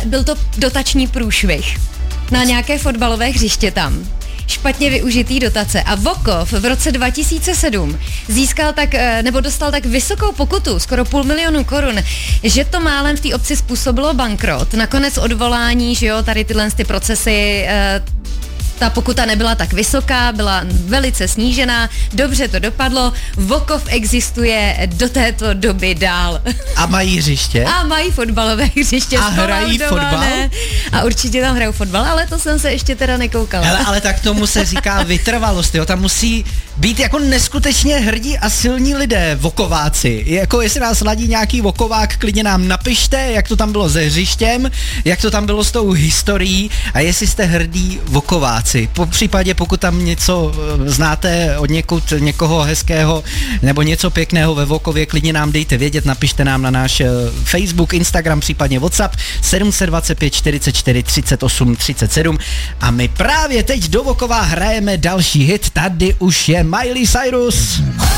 byl to dotační průšvih na nějaké fotbalové hřiště tam. Špatně využitý dotace a Vokov v roce 2007 dostal tak vysokou pokutu, skoro 500 000 korun, že to málem v té obci způsobilo bankrot. Nakonec odvolání, že jo, tady tyhle ty procesy, ta pokuta nebyla tak vysoká, byla velice snížená, dobře to dopadlo, Vokov existuje do této doby dál. A mají hřiště? A mají fotbalové hřiště. A hrají fotbal? A určitě tam hrajou fotbal, ale to jsem se ještě teda nekoukala. Hele, ale tak tomu se říká vytrvalost, jo, tam musí být jako neskutečně hrdí a silní lidé, vokováci. Jako jestli nás ladí nějaký vokovák, klidně nám napište, jak to tam bylo se hřištěm, jak to tam bylo s tou historií a jestli jste hrdí vokováci. Po případě, pokud tam něco znáte od někoho hezkého nebo něco pěkného ve Vokově, klidně nám dejte vědět, napište nám na náš Facebook, Instagram, případně WhatsApp 725 44 38 37 a my právě teď do Vokova hrajeme další hit, tady už je Miley Cyrus.